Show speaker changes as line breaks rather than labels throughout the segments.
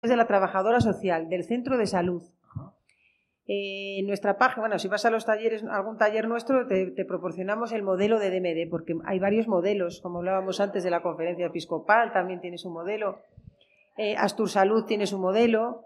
de la trabajadora social del centro de salud. Nuestra página, bueno, si vas a los talleres, algún taller nuestro, te proporcionamos el modelo de DMD, porque hay varios modelos, como hablábamos antes de la conferencia episcopal, también tiene su modelo. Astur Salud tiene su modelo.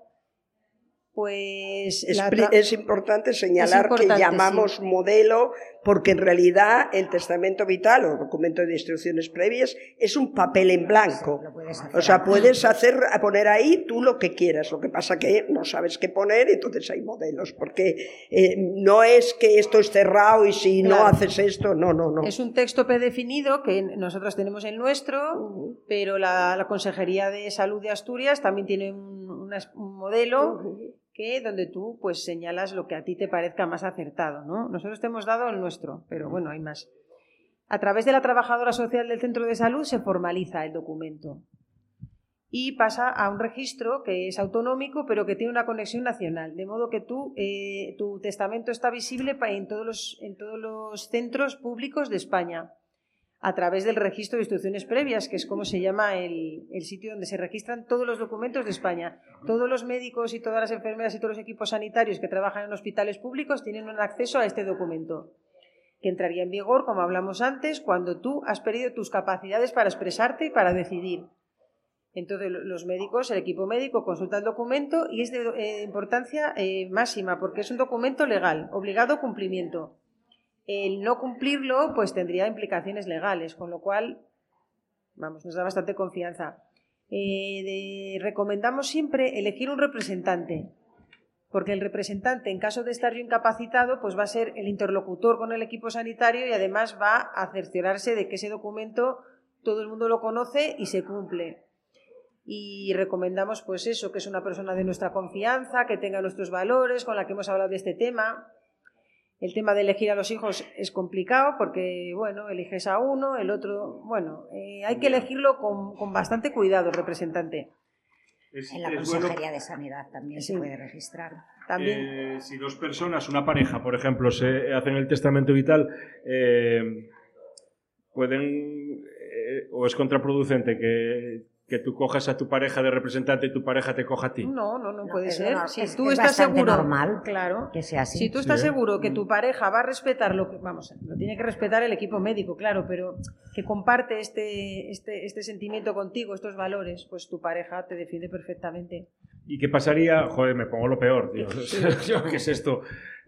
Pues
es importante señalar que llamamos modelo porque en realidad el testamento vital o documento de instrucciones previas es un papel en blanco. O sea, puedes poner ahí tú lo que quieras. Lo que pasa que no sabes qué poner, entonces hay modelos. Porque no es que esto es cerrado y si no haces esto, no.
Es un texto predefinido que nosotros tenemos el nuestro, pero la Consejería de Salud de Asturias también tiene un modelo donde tú pues señalas lo que a ti te parezca más acertado, ¿no? Nosotros te hemos dado el nuestro, pero bueno, hay más. A través de la trabajadora social del centro de salud se formaliza el documento y pasa a un registro que es autonómico, pero que tiene una conexión nacional, de modo que tu testamento está visible en todos los centros públicos de España, a través del registro de instrucciones previas, que es como se llama el sitio donde se registran todos los documentos de España. Todos los médicos y todas las enfermeras y todos los equipos sanitarios que trabajan en hospitales públicos tienen un acceso a este documento, que entraría en vigor, como hablamos antes, cuando tú has perdido tus capacidades para expresarte y para decidir. Entonces los médicos, el equipo médico consulta el documento y es de importancia máxima, porque es un documento legal, obligado a cumplimiento. El no cumplirlo pues tendría implicaciones legales, con lo cual nos da bastante confianza. Recomendamos siempre elegir un representante, porque el representante, en caso de estar yo incapacitado, pues va a ser el interlocutor con el equipo sanitario y además va a cerciorarse de que ese documento todo el mundo lo conoce y se cumple. Y recomendamos pues eso, que es una persona de nuestra confianza, que tenga nuestros valores, con la que hemos hablado de este tema. El tema de elegir a los hijos es complicado porque, bueno, eliges a uno, el otro... Bueno, hay que elegirlo con bastante cuidado, el representante.
En la Consejería de Sanidad también se puede registrar.
También.
Si dos personas, una pareja, por ejemplo, se hacen el testamento vital, pueden... ¿O es contraproducente que tú cojas a tu pareja de representante y tu pareja te coja a ti?
No puede ser.
Si tú estás seguro, normal, claro, que sea así.
Si tú estás seguro que tu pareja va a respetar lo tiene que respetar el equipo médico, claro, pero que comparte este sentimiento contigo, estos valores, pues tu pareja te defiende perfectamente.
¿Y qué pasaría? Joder, me pongo lo peor, tío. ¿Qué es esto?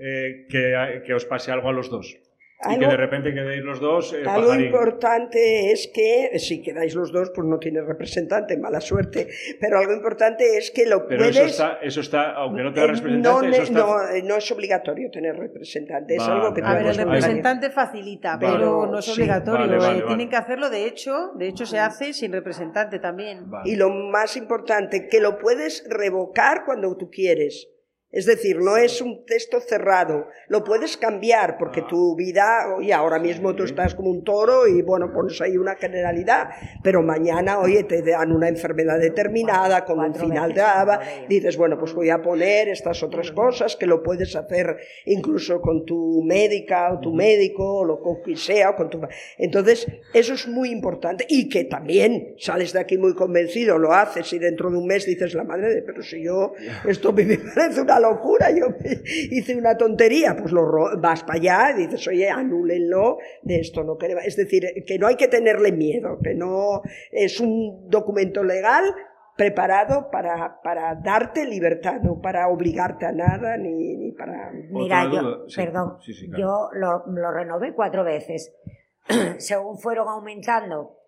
Que os pase algo a los dos. Y que de repente quedéis los dos
algo importante es que si quedáis los dos pues no tienes representante, mala suerte, pero algo importante es que lo puedes...
Eso está, aunque no tenga representante,
no es obligatorio tener representante, es algo que...
A ver, el representante facilita, pero no es obligatorio, tienen que hacerlo, de hecho se hace sin representante también.
Y lo más importante, que lo puedes revocar cuando tú quieres. Es decir, no es un texto cerrado, lo puedes cambiar porque tu vida, oye, ahora mismo tú estás como un toro y bueno, pones ahí una generalidad, pero mañana, oye, te dan una enfermedad determinada con un final de aba, dices, bueno, pues voy a poner estas otras cosas que lo puedes hacer incluso con tu médica o tu médico o lo que sea, o con tu... Entonces, eso es muy importante y que también sales de aquí muy convencido, lo haces y dentro de un mes dices, la madre de, pero si yo, esto me parece una locura, yo hice una tontería, pues vas para allá y dices, oye, anúlenlo, de esto no queremos. Es decir, que no hay que tenerle miedo, que no es un documento legal preparado para darte libertad, no para obligarte a nada ni para...
Mira, claro. Yo lo renové 4 veces. Según fueron aumentando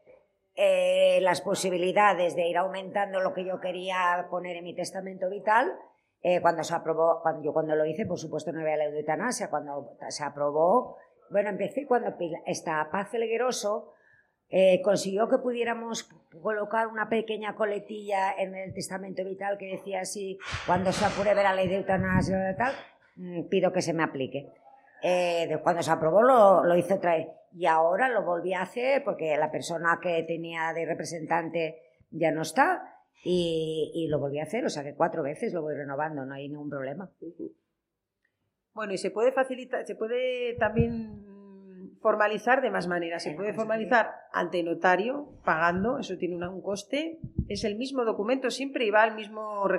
las posibilidades de ir aumentando lo que yo quería poner en mi testamento vital, cuando se aprobó, cuando lo hice, por supuesto no había ley de eutanasia, cuando se aprobó, bueno, empecé cuando esta Paz Felgueroso consiguió que pudiéramos colocar una pequeña coletilla en el testamento vital que decía así, cuando se apruebe la ley de eutanasia tal, pido que se me aplique. Cuando se aprobó lo hice otra vez y ahora lo volví a hacer porque la persona que tenía de representante ya no está. Y lo volví a hacer, o sea que 4 veces lo voy renovando, no hay ningún problema.
Bueno, y se puede también formalizar de más maneras. Se puede formalizar ante notario, pagando, eso tiene un coste. Es el mismo documento siempre y va al mismo